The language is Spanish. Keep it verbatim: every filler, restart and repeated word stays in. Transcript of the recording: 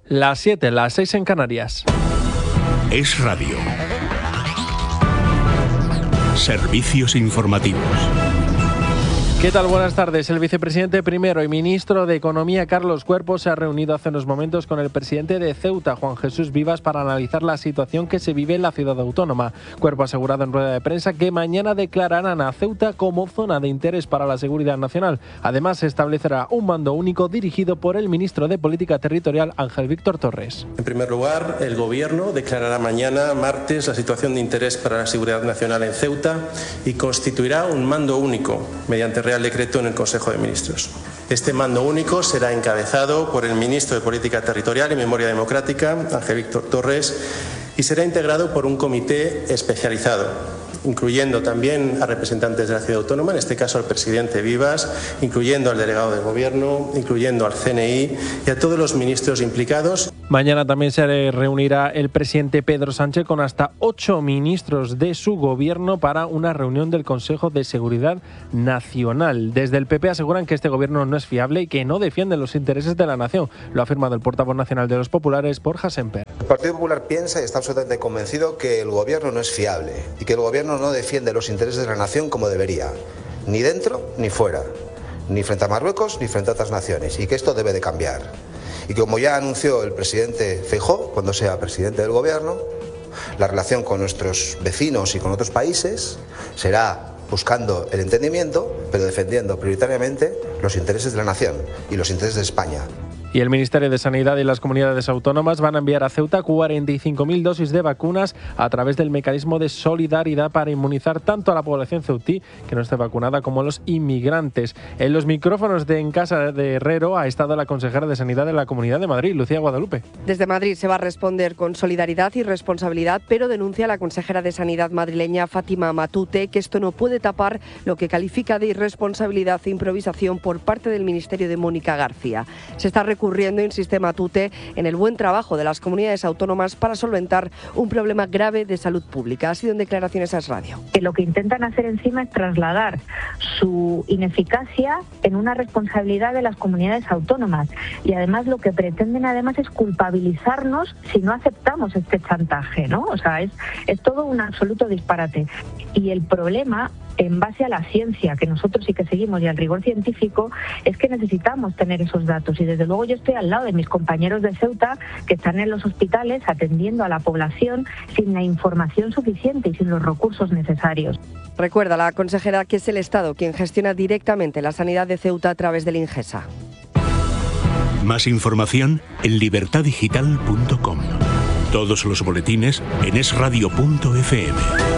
Las siete, las seis en Canarias. Es Radio. Servicios informativos. ¿Qué tal? Buenas tardes. El vicepresidente primero y ministro de Economía, Carlos Cuerpo, se ha reunido hace unos momentos con el presidente de Ceuta, Juan Jesús Vivas, para analizar la situación que se vive en la ciudad autónoma. Cuerpo ha asegurado en rueda de prensa que mañana declararán a Ceuta como zona de interés para la seguridad nacional. Además, se establecerá un mando único dirigido por el ministro de Política Territorial, Ángel Víctor Torres. En primer lugar, el Gobierno declarará mañana, martes, la situación de interés para la seguridad nacional en Ceuta y constituirá un mando único mediante Real Decreto en el Consejo de Ministros. Este mando único será encabezado por el ministro de Política Territorial y Memoria Democrática, Ángel Víctor Torres, y será integrado por un comité especializado, incluyendo también a representantes de la ciudad autónoma, en este caso al presidente Vivas, incluyendo al delegado del Gobierno, incluyendo al C N I y a todos los ministros implicados. Mañana también se reunirá el presidente Pedro Sánchez con hasta ocho ministros de su gobierno para una reunión del Consejo de Seguridad Nacional. Desde el P P aseguran que este gobierno no es fiable y que no defiende los intereses de la nación. Lo ha afirmado el portavoz nacional de los populares, Borja Semper. El Partido Popular piensa y está absolutamente convencido que el gobierno no es fiable y que el gobierno no defiende los intereses de la nación como debería, ni dentro ni fuera, ni frente a Marruecos ni frente a otras naciones, y que esto debe de cambiar. Y como ya anunció el presidente Feijóo cuando sea presidente del gobierno, la relación con nuestros vecinos y con otros países será buscando el entendimiento, pero defendiendo prioritariamente los intereses de la nación y los intereses de España. Y el Ministerio de Sanidad y las comunidades autónomas van a enviar a Ceuta cuarenta y cinco mil dosis de vacunas a través del mecanismo de solidaridad para inmunizar tanto a la población ceutí que no esté vacunada como a los inmigrantes. En los micrófonos de En Casa de Herrero ha estado la consejera de Sanidad de la Comunidad de Madrid, Lucía Guadalupe. Desde Madrid se va a responder con solidaridad y responsabilidad, pero denuncia la consejera de Sanidad madrileña, Fátima Matute, que esto no puede tapar lo que califica de irresponsabilidad e improvisación por parte del Ministerio de Mónica García. Se está recurriendo, insiste Matute, en el buen trabajo de las comunidades autónomas para solventar un problema grave de salud pública. Ha sido en declaraciones a Es Radio. Lo que intentan hacer encima es trasladar su ineficacia en una responsabilidad de las comunidades autónomas, y además lo que pretenden además es culpabilizarnos si no aceptamos este chantaje, ¿no? O sea, es, es todo un absoluto disparate. Y el problema, en base a la ciencia, que nosotros sí que seguimos, y al rigor científico, es que necesitamos tener esos datos. Y desde luego yo estoy al lado de mis compañeros de Ceuta que están en los hospitales atendiendo a la población sin la información suficiente y sin los recursos necesarios. Recuerda la consejera que es el Estado quien gestiona directamente la sanidad de Ceuta a través del Ingesa. Más información en libertad digital punto com. Todos los boletines en es radio punto efe eme.